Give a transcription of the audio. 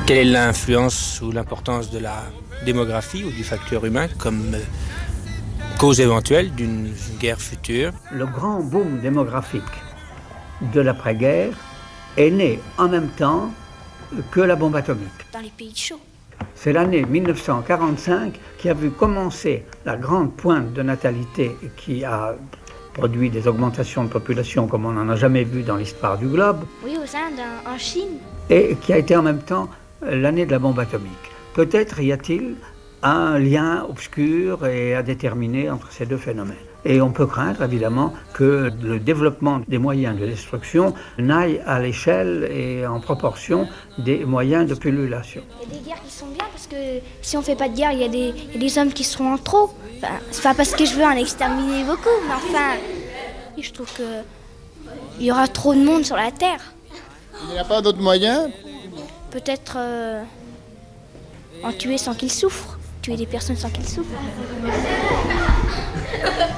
Quelle est l'influence ou l'importance de la démographie ou du facteur humain comme cause éventuelle d'une guerre future? Le grand boom démographique de l'après-guerre est né en même temps que la bombe atomique. Dans les pays chauds. C'est l'année 1945 qui a vu commencer la grande pointe de natalité qui a produit des augmentations de population comme on n'en a jamais vu dans l'histoire du globe. Oui, aux Indes, en Chine. Et qui a été en même temps l'année de la bombe atomique. Peut-être y a-t-il un lien obscur et à déterminer entre ces deux phénomènes. Et on peut craindre évidemment que le développement des moyens de destruction n'aille à l'échelle et en proportion des moyens de pullulation. Il y a des guerres qui sont bien parce que si on ne fait pas de guerre, il y a des hommes qui seront en trop. Enfin, c'est pas parce que je veux en exterminer beaucoup, mais enfin, je trouve qu'il y aura trop de monde sur la Terre. Il n'y a pas d'autres moyens? Peut-être en tuer sans qu'ils souffrent. Tuer des personnes sans qu'ils souffrent.